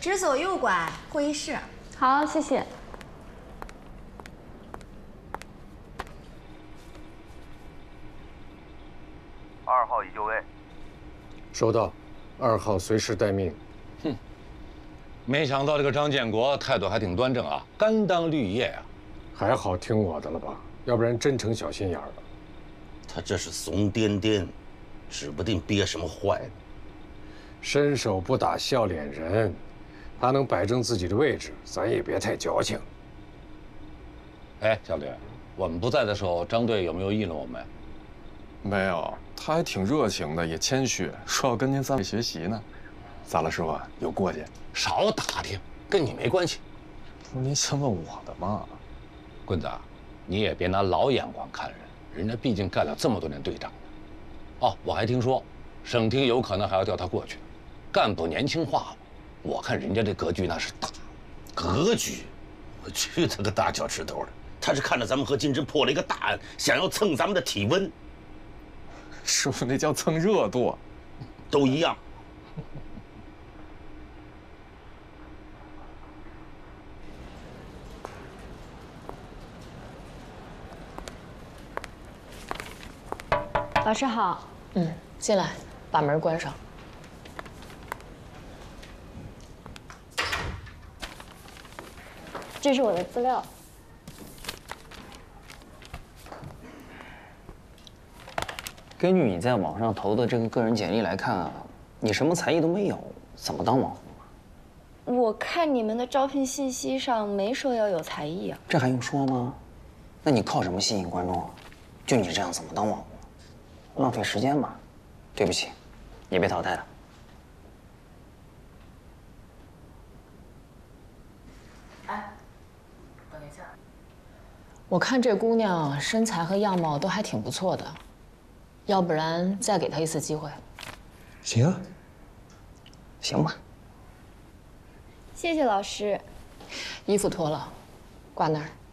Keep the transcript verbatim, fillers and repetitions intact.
直走右拐会议室。 好，谢谢。 二号已就位。 收到，二号随时待命。 哼，没想到这个张建国态度还挺端正啊，甘当绿叶啊。 还好听我的了吧，要不然真成小心眼了。 他这是怂颠颠，指不定憋什么坏呢。 伸手不打笑脸人，他能摆正自己的位置，咱也别太矫情。 哎，小吕，我们不在的时候，张队有没有议论我们呀？ 没有，他还挺热情的，也谦虚，说要跟您三位学习呢。咋了，师傅？有过节？ 少打听，跟你没关系。 不是您先问我的吗？ 棍子，你也别拿老眼光看人，人家毕竟干了这么多年队长了。哦，我还听说，省厅有可能还要调他过去，干部年轻化嘛。我看人家这格局那是大， 格局，我去他个大脚趾头的！他是看着咱们和金针破了一个大案，想要蹭咱们的体温。 师傅，那叫蹭热度， 都一样。 老师好。 嗯，进来，把门关上。 这是我的资料。 根据你在网上投的这个个人简历来看啊，你什么才艺都没有，怎么当网红啊？ 我看你们的招聘信息上没说要有才艺啊。 这还用说吗？那你靠什么吸引观众啊？就你这样怎么当网红？浪费时间嘛。对不起，你被淘汰了。 哎，等一下。我看这姑娘身材和样貌都还挺不错的，要不然再给她一次机会。 行啊，行吧。 谢谢老师。 衣服脱了，挂那儿。